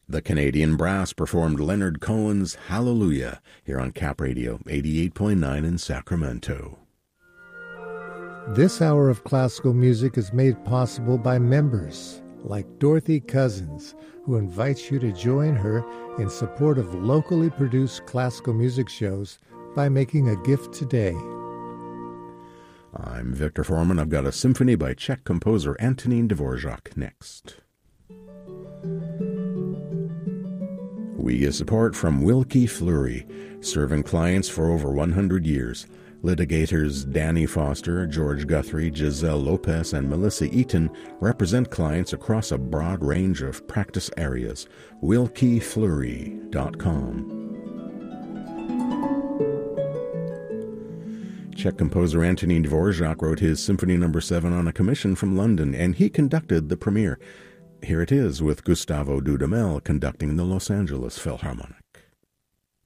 The Canadian Brass performed Leonard Cohen's Hallelujah here on Cap Radio 88.9 in Sacramento. This hour of classical music is made possible by members like Dorothy Cousins, who invites you to join her in support of locally produced classical music shows by making a gift today. I'm Victor Foreman. I've got a symphony by Czech composer Antonín Dvořák next. We get support from Wilkie Fleury, serving clients for over 100 years. Litigators Danny Foster, George Guthrie, Giselle Lopez, and Melissa Eaton represent clients across a broad range of practice areas. WilkieFleury.com. Czech composer Antonín Dvořák wrote his Symphony No. 7 on a commission from London, and he conducted the premiere. Here it is with Gustavo Dudamel conducting the Los Angeles Philharmonic.